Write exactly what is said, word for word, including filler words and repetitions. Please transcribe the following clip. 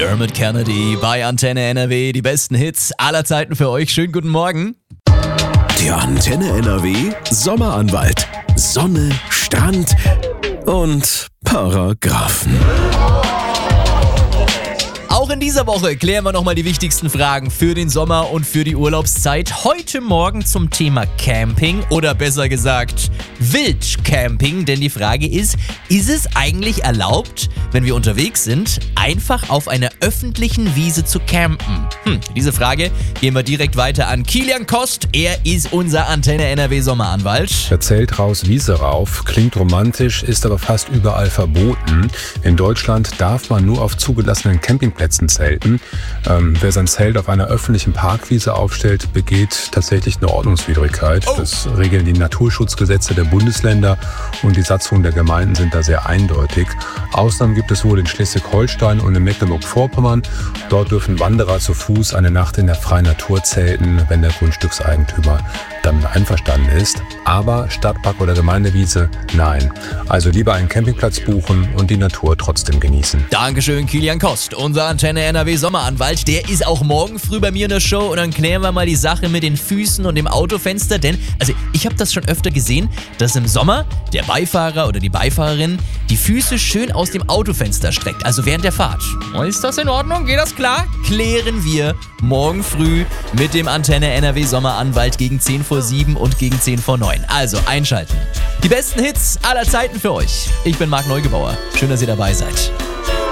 Dermot Kennedy bei Antenne N R W. Die besten Hits aller Zeiten für euch. Schönen guten Morgen. Der Antenne N R W Sommeranwalt. Sonne, Strand und Paragraphen. Auch in dieser Woche klären wir nochmal die wichtigsten Fragen für den Sommer und für die Urlaubszeit. Heute Morgen zum Thema Camping oder besser gesagt Wildcamping. Denn die Frage ist, ist es eigentlich erlaubt, wenn wir unterwegs sind, einfach auf einer öffentlichen Wiese zu campen? Hm, diese Frage gehen wir direkt weiter an Kilian Kost. Er ist unser Antenne N R W Sommeranwalt. Der Zelt raus, Wiese rauf, klingt romantisch, ist aber fast überall verboten. In Deutschland darf man nur auf zugelassenen Campingplätzen zelten. Ähm, wer sein Zelt auf einer öffentlichen Parkwiese aufstellt, begeht tatsächlich eine Ordnungswidrigkeit. Oh. Das regeln die Naturschutzgesetze der Bundesländer und die Satzungen der Gemeinden sind da sehr eindeutig. Ausnahmen gibt es wohl in Schleswig-Holstein und in Mecklenburg-Vorpommern. Dort dürfen Wanderer zu Fuß eine Nacht in der freien Natur zelten, wenn der Grundstückseigentümer damit einverstanden ist. Aber Stadtpark oder Gemeindewiese, nein. Also lieber einen Campingplatz buchen und die Natur trotzdem genießen. Dankeschön, Kilian Kost, unser Antenne N R W Sommeranwalt. Der ist auch morgen früh bei mir in der Show und dann klären wir mal die Sache mit den Füßen und dem Autofenster. Denn, also ich habe das schon öfter gesehen, dass im Sommer der Beifahrer oder die Beifahrerin die Füße schön aus dem Autofenster streckt, also während der Fahrt. Ist das in Ordnung? Geht das klar? Klären wir morgen früh mit dem Antenne N R W Sommeranwalt gegen zehn vor sieben und gegen zehn vor neun. Also einschalten. Die besten Hits aller Zeiten für euch. Ich bin Marc Neugebauer. Schön, dass ihr dabei seid.